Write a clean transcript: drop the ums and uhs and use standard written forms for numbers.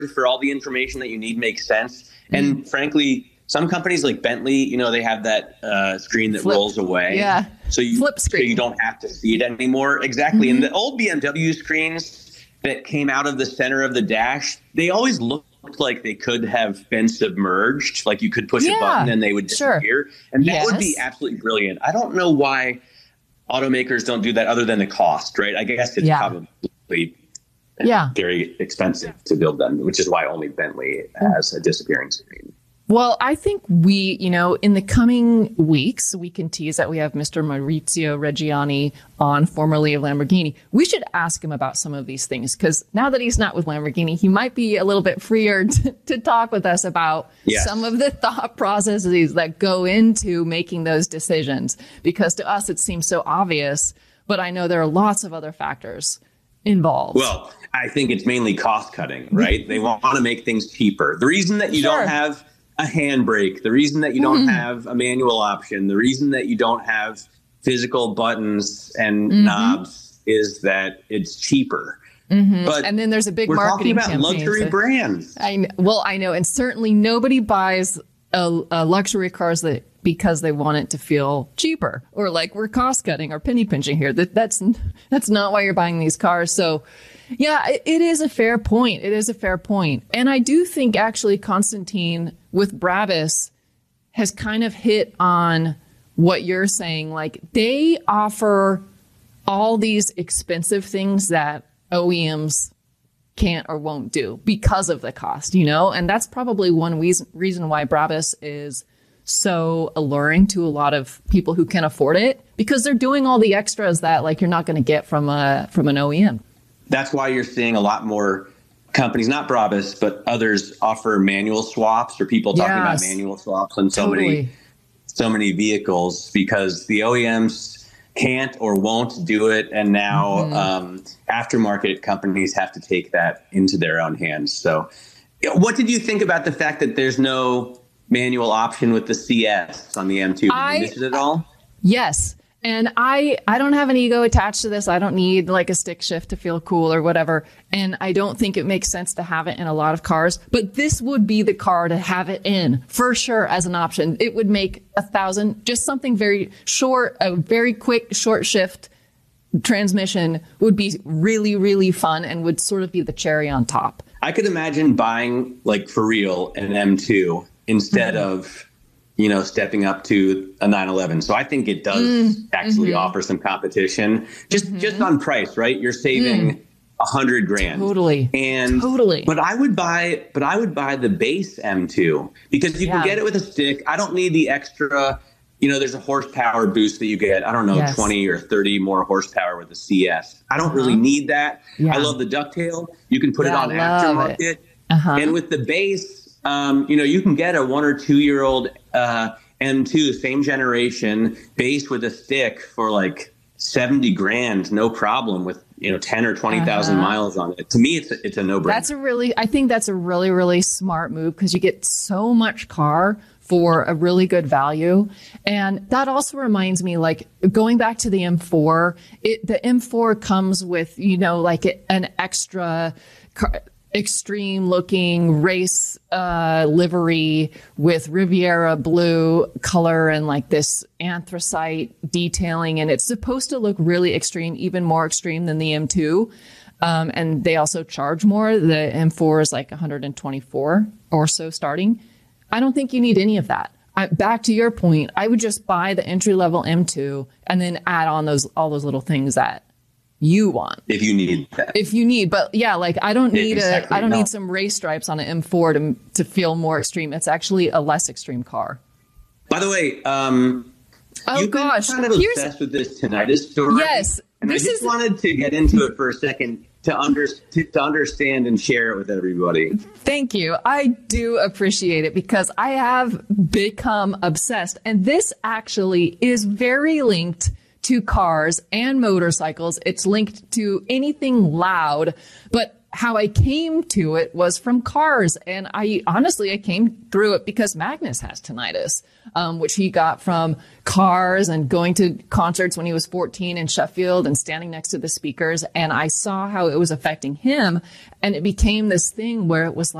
for all the information that you need makes sense. And frankly, some companies like Bentley, you know, they have that screen that rolls away. Yeah. So you don't have to see it anymore. Exactly. And the old BMW screens that came out of the center of the dash, they always looked like they could have been submerged. Like you could push a button and they would disappear. And that would be absolutely brilliant. I don't know why automakers don't do that other than the cost, right? I guess it's probably very expensive to build them, which is why only Bentley has a disappearing screen. Well, I think we, you know, in the coming weeks, we can tease that we have Mr. Maurizio Reggiani on, formerly of Lamborghini. We should ask him about some of these things, because now that he's not with Lamborghini, he might be a little bit freer to talk with us about some of the thought processes that go into making those decisions. Because to us, it seems so obvious, but I know there are lots of other factors involved. Well, I think it's mainly cost cutting, right? They want to make things cheaper. The reason that you don't have a handbrake, the reason that you don't have a manual option, the reason that you don't have physical buttons and knobs is that it's cheaper. But and then there's a big marketing campaign. We're talking about luxury brands. I know. And certainly nobody buys a luxury cars because they want it to feel cheaper, or like we're cost cutting or penny pinching here. That's not why you're buying these cars. So yeah, it is a fair point. It is a fair point. And I do think actually Constantine with Brabus has kind of hit on what you're saying. Like they offer all these expensive things that OEMs can't or won't do because of the cost, you know? And that's probably one reason why Brabus is so alluring to a lot of people who can afford it, because they're doing all the extras that like you're not going to get from an OEM. That's why you're seeing a lot more companies, not Brabus, but others offer manual swaps, or people talking about manual swaps on so many vehicles, because the OEMs can't or won't do it. And now aftermarket companies have to take that into their own hands. So what did you think about the fact that there's no manual option with the CS on the M2? Did you miss it at all? Yes. And I don't have an ego attached to this. I don't need like a stick shift to feel cool or whatever. And I don't think it makes sense to have it in a lot of cars. But this would be the car to have it in for sure as an option. It would make 1,000, just something very short, a very quick short shift transmission would be really, really fun and would sort of be the cherry on top. I could imagine buying, like for real, an M2 instead of, you know, stepping up to a 911. So I think it does actually offer some competition just on price, right? You're saving $100,000. Totally. But I would buy the base M2 because you can get it with a stick. I don't need the extra, you know, there's a horsepower boost that you get. I don't know, 20 or 30 more horsepower with the CS. I don't really need that. I love the ducktail. You can put it on aftermarket. And with the base, you know, you can get a 1 or 2 year old M2, same generation, base with a stick for like $70,000, no problem, with, you know, 10 or 20,000 miles on it. To me, it's a no-brainer. I think that's a really, really smart move, because you get so much car for a really good value. And that also reminds me, like going back to the M4, the M4 comes with, you know, like an extra extreme looking race livery with Riviera blue color and like this anthracite detailing, and it's supposed to look really extreme, even more extreme than the M2. And they also charge more. The M4 is like 124 or so starting. I don't think you need any of that. Back to your point, I would just buy the entry level M2 and then add on all those little things that you want. If you need that. But yeah, like I don't need some race stripes on an M4 to feel more extreme. It's actually a less extreme car. By the way, you've been kind of obsessed with this tinnitus story. Yes. And I just wanted to get into it for a second to understand and share it with everybody. Thank you. I do appreciate it, because I have become obsessed. And this actually is very linked to cars and motorcycles. It's linked to anything loud, but how I came to it was from Cars. And I came through it because Magnus has tinnitus, which he got from Cars and going to concerts when he was 14 in Sheffield and standing next to the speakers. And I saw how it was affecting him. And it became this thing where it was